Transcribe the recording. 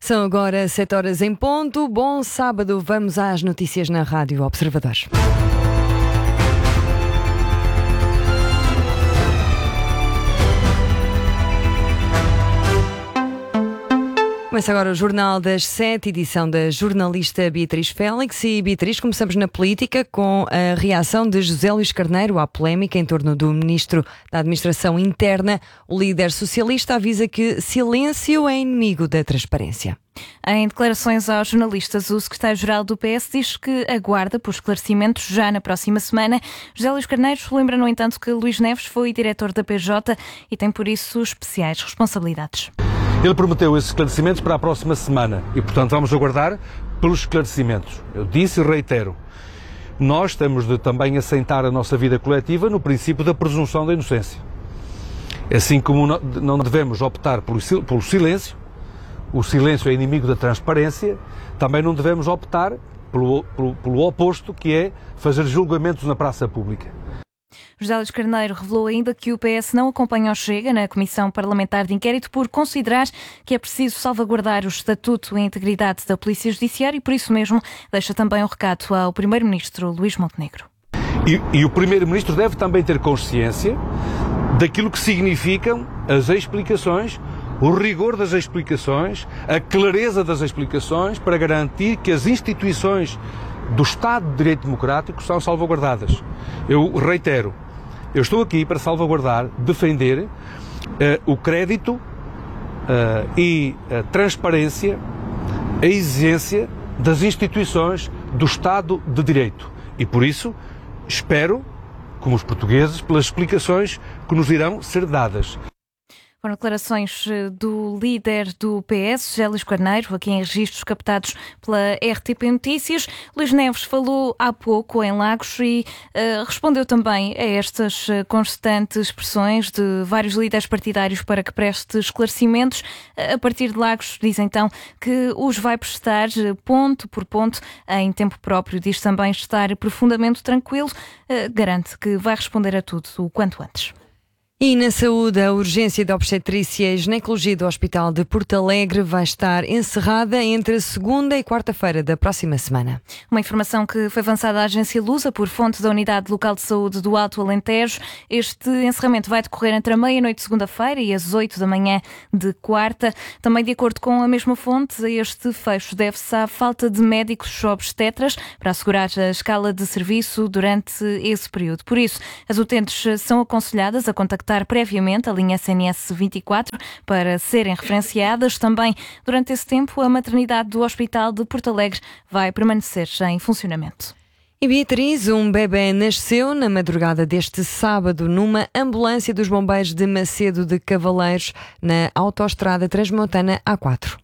São agora 7 horas em ponto. Bom sábado, vamos às notícias na Rádio Observador. Começa agora o Jornal das 7, edição da jornalista Beatriz Félix. E Beatriz, começamos na política com a reação de José Luís Carneiro à polémica em torno do Ministro da Administração Interna. O líder socialista avisa que silêncio é inimigo da transparência. Em declarações aos jornalistas, o secretário-geral do PS diz que aguarda por esclarecimentos já na próxima semana. José Luís Carneiro lembra, no entanto, que Luís Neves foi diretor da PJ e tem, por isso, especiais responsabilidades. Ele prometeu esses esclarecimentos para a próxima semana e, portanto, vamos aguardar pelos esclarecimentos. Eu disse e reitero, nós temos de também assentar a nossa vida coletiva no princípio da presunção da inocência. Assim como não devemos optar pelo silêncio, o silêncio é inimigo da transparência, também não devemos optar pelo oposto, que é fazer julgamentos na praça pública. José Luís Carneiro revelou ainda que o PS não acompanha o Chega na Comissão Parlamentar de Inquérito por considerar que é preciso salvaguardar o estatuto e a integridade da Polícia Judiciária e, por isso mesmo, deixa também um recado ao Primeiro-Ministro Luís Montenegro. E o Primeiro-Ministro deve também ter consciência daquilo que significam as explicações, o rigor das explicações, a clareza das explicações para garantir que as instituições do Estado de Direito Democrático são salvaguardadas. Eu reitero, eu estou aqui para salvaguardar, defender o crédito e a transparência, a exigência das instituições do Estado de Direito. E por isso espero, como os portugueses, pelas explicações que nos irão ser dadas. Foram declarações do líder do PS, José Luís Carneiro, aqui em registros captados pela RTP Notícias. Luís Neves falou há pouco em Lagos e respondeu também a estas constantes pressões de vários líderes partidários para que preste esclarecimentos. A partir de Lagos, diz então que os vai prestar ponto por ponto em tempo próprio. Diz também estar profundamente tranquilo. Garante que vai responder a tudo o quanto antes. E na saúde, a urgência de obstetrícia e ginecologia do Hospital de Porto Alegre vai estar encerrada entre segunda e quarta-feira da próxima semana. Uma informação que foi avançada à agência Lusa por fonte da Unidade Local de Saúde do Alto Alentejo. Este encerramento vai decorrer entre a meia-noite de segunda-feira e as 8 da manhã de quarta. Também, de acordo com a mesma fonte, este fecho deve-se à falta de médicos obstetras para assegurar a escala de serviço durante esse período. Por isso, as utentes são aconselhadas a contactar previamente a linha SNS 24 para serem referenciadas. Também, durante esse tempo, a maternidade do Hospital de Porto Alegre vai permanecer em funcionamento. E Beatriz, um bebê nasceu na madrugada deste sábado numa ambulância dos bombeiros de Macedo de Cavaleiros, na autoestrada Transmontana A4.